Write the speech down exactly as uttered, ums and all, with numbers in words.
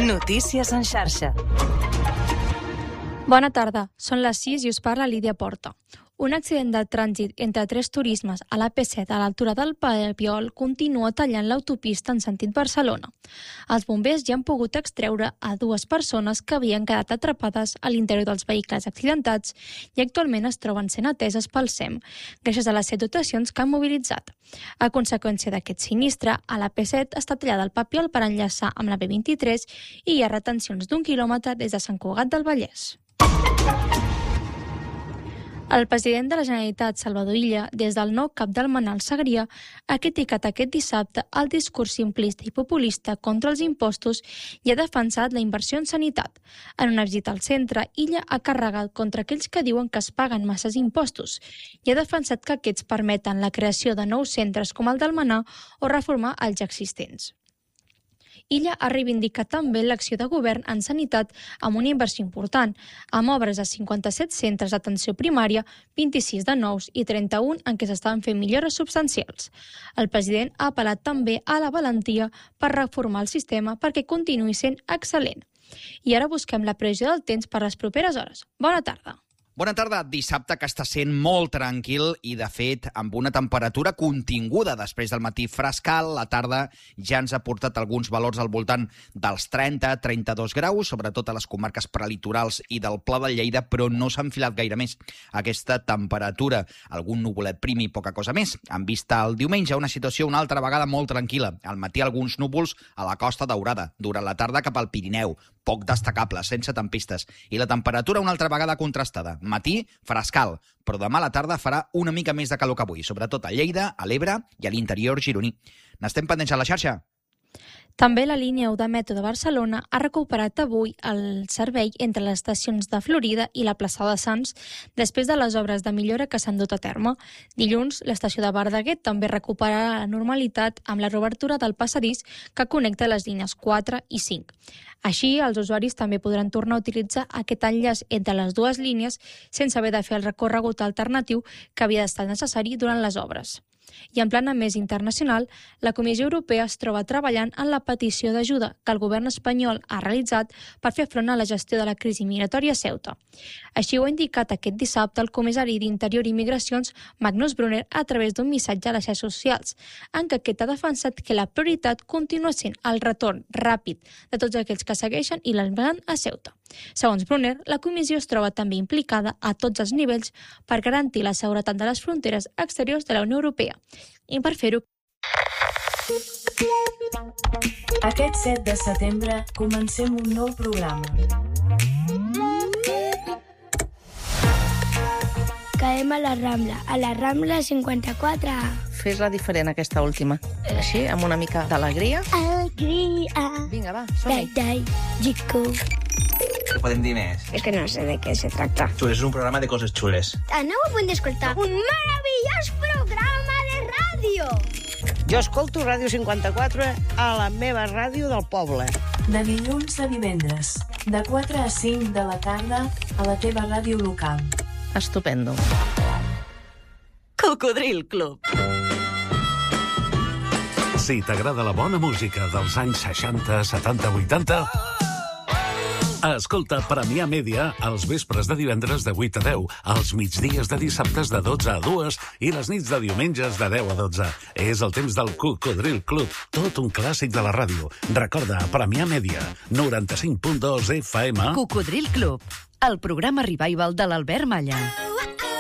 Notícies en xarxa. Bona tarda, són les sis i us parla Lídia Porta. Un accident de trànsit entre tres turismes a l'A P set a l'altura del Papiol continua tallant l'autopista en sentit Barcelona. Els bombers ja han pogut extreure a dues persones que havien quedat atrapades a l'interior dels vehicles accidentats i actualment es troben sent ateses pel S E M, gràcies a les set dotacions que han mobilitzat. A conseqüència d'aquest sinistre, a l'A P set està tallada el Papiol per enllaçar amb la B vint-i-tres i hi ha retencions d'un quilòmetre des de Sant Cugat del Vallès. El president de la Generalitat, Salvador Illa, des del nou cap del Manal Segrià, ha criticat aquest dissabte el discurs simplista i populista contra els impostos i ha defensat la inversió en sanitat. En una visita al centre, Illa ha carregat contra aquells que diuen que es paguen masses impostos i ha defensat que aquests permeten la creació de nous centres com el d'Almenar o reformar els ja existents. Illa ha reivindicat també l'acció de govern en sanitat amb una inversió important, amb obres a cinquanta-set centres d'atenció primària, vint-i-sis de nous i trenta-un en què s'estaven fent millores substancials. El president ha apel·lat també a la valentia per reformar el sistema perquè continuï sent excel·lent. I ara busquem la previsió del temps per les properes hores. Bona tarda. Bona tarda. Dissabte que està sent molt tranquil i, de fet, amb una temperatura continguda després del matí frescal. La tarda ja ens ha portat alguns valors al voltant dels trenta a trenta-dos graus, sobretot a les comarques prelitorals i del Pla de Lleida, però no s'ha enfilat gaire més aquesta temperatura. Algun nuvolet prim i poca cosa més. En vista el diumenge, una situació una altra vegada molt tranquil·la. Al matí alguns núvols a la Costa Daurada. Durant la tarda cap al Pirineu. Poc destacable, sense tempistes. I la temperatura una altra vegada contrastada. Matí, frescal, però demà a la tarda farà una mica més de calor que avui, sobretot a Lleida, a l'Ebre i a l'interior gironí. N'estem pendents a la xarxa? També la línia u de metro de Barcelona ha recuperat avui el servei entre les estacions de Florida i la plaça de Sants després de les obres de millora que s'han dut a terme. Dilluns, l'estació de Verdaguer també recuperarà la normalitat amb la reobertura del passadís que connecta les línies quatre i cinc. Així, els usuaris també podran tornar a utilitzar aquest enllaç entre les dues línies sense haver de fer el recorregut alternatiu que havia d'estar necessari durant les obres. I en plana més internacional, la Comissió Europea es troba treballant en la petició d'ajuda que el govern espanyol ha realitzat per fer front a la gestió de la crisi migratòria a Ceuta. Així ho ha indicat aquest dissabte el comissari d'Interior i Migracions, Magnus Brunner, a través d'un missatge a les xarxes socials, en què aquest ha defensat que la prioritat continua sent el retorn ràpid de tots aquells que segueixen i l'enviant a Ceuta. Segons Brunner, la comissió es troba també implicada a tots els nivells per garantir la seguretat de les fronteres exteriors de la Unió Europea. I per fer-ho... Aquest set de setembre comencem un nou programa. Caem a la Rambla, a la Rambla cinquanta-quatre A. Fes-la diferent, aquesta última. Així, amb una mica d'alegria. Alegria. Vinga, va, som-hi. Dai, dai, chico. Què podem dir més? És que no sé de què se tracta. Xules és un programa de coses xules. Aneu a punt d'escoltar un meravellós programa de ràdio. Jo escolto Ràdio cinquanta-quatre a la meva ràdio del poble. De dilluns a divendres, de quatre a cinc de la tarda a la teva ràdio local. Estupendo. Cocodril Club. Si t'agrada la bona música dels anys seixanta, setanta, vuitanta... Escolta Premià Mèdia els vespres de divendres de vuit a deu, els migdies de dissabtes de dotze a dues i les nits de diumenges de deu a dotze. És el temps del Cocodril Club, tot un clàssic de la ràdio. Recorda, Premià Mèdia, noranta-cinc punt dos F M. Cocodril Club, el programa revival de l'Albert Malla.